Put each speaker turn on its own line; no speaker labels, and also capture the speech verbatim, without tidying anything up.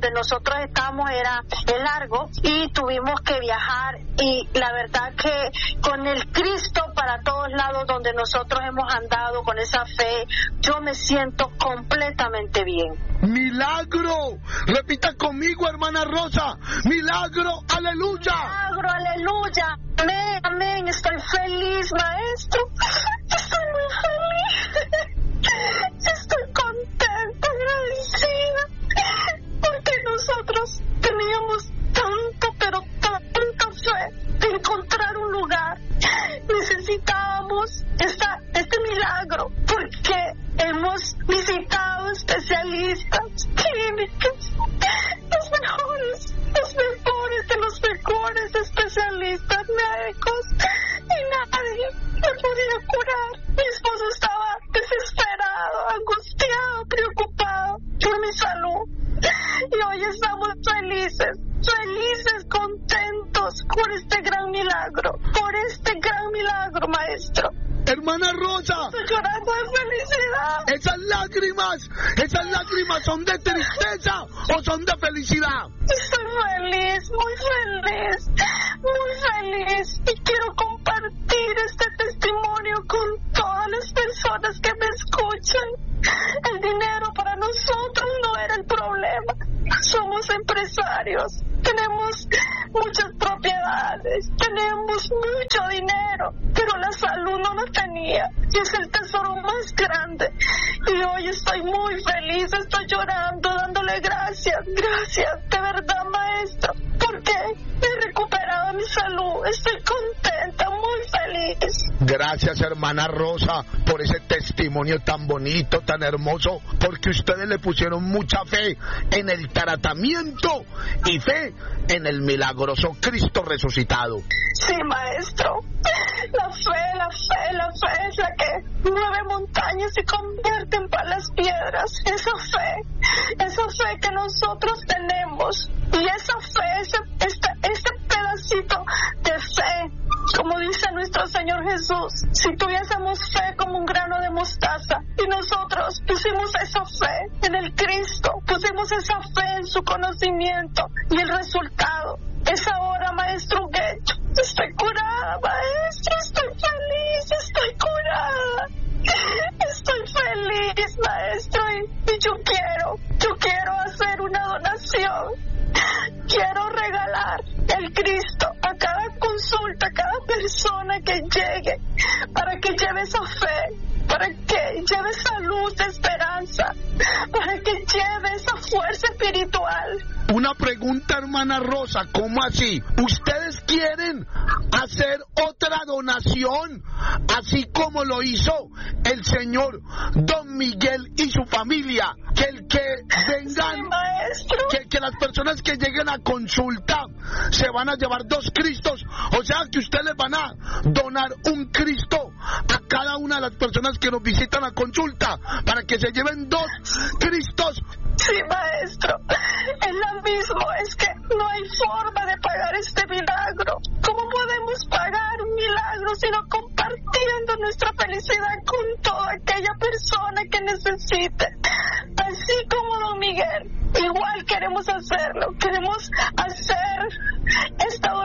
donde nosotros estábamos era el largo y tuvimos que viajar, y la verdad que con el Cristo para todos lados donde nosotros hemos andado con esa fe, yo me siento completamente bien.
¡Milagro! Repita conmigo, hermana Rosa. ¡Milagro! ¡Aleluya!
¡Milagro! ¡Aleluya! Amén, amén. Estoy feliz, maestro. Estoy muy feliz. Estoy contenta, agradecida, porque nosotros teníamos tanto, pero tanta fe de encontrar un lugar. Necesitábamos esta, este milagro, porque hemos visitado especialistas, clínicas, los mejores, los mejores de los mejores especialistas médicos, y nadie me podía curar. Mi esposo estaba desesperado, angustiado, preocupado por mi salud, y hoy estamos felices, felices, contentos por este gran milagro, por este gran milagro, maestro.
Hermana Rosa,
estoy llorando de felicidad.
Esas lágrimas, esas lágrimas son de tristeza o son de felicidad.
Estoy feliz, muy feliz, muy feliz, y quiero compartir este testimonio con todas las personas que me escuchan. El dinero para nosotros no era el problema. Somos empresarios, tenemos muchas propiedades, tenemos mucho dinero, pero la salud no la tenía, y es el tesoro más grande. Y hoy estoy muy feliz, estoy llorando, dándole gracias, gracias, de verdad, maestro, porque he recuperado mi salud, estoy contenta, muy feliz.
Gracias, hermana Rosa, por ese testimonio tan bonito, tan hermoso, porque ustedes le pusieron mucha fe en el tratamiento y fe en el milagroso Cristo resucitado.
Sí, maestro, la fe, la fe, la fe es la que mueve montañas y convierte en palas piedras. Esa fe, esa fe que nosotros tenemos, y esa fe, ese, este, este pedacito de fe, como dice nuestro Señor Jesús, si tuviésemos fe como un grano de mostaza, y nosotros pusimos esa fe en el Cristo, pusimos esa fe en su conocimiento, y el resultado es ahora, maestro Guecho. Estoy curada, maestro, estoy feliz, estoy curada, estoy feliz, maestro, y, y yo quiero, yo quiero hacer una donación, quiero regalar el Cristo a cada consulta, a cada persona que llegue, para que lleve esa fe, para que lleve esa luz de esperanza, para que lleve esa fuerza espiritual.
Una pregunta, hermana Rosa, ¿cómo así? ¿Ustedes quieren hacer otra donación, así como lo hizo el señor Don Miguel y su familia? Que el que vengan,
sí, maestro,
que, que las personas que lleguen a consulta se van a llevar dos Cristos, o sea que ustedes les van a donar un Cristo a cada una de las personas que nos visitan a consulta, para que se lleven dos Cristos.
Sí, maestro, es lo mismo, es que no hay forma de pagar este milagro. ¿Cómo podemos pagar un milagro sino compartiendo nuestra felicidad con toda aquella persona que necesite? Así como Don Miguel, igual queremos hacerlo, queremos hacer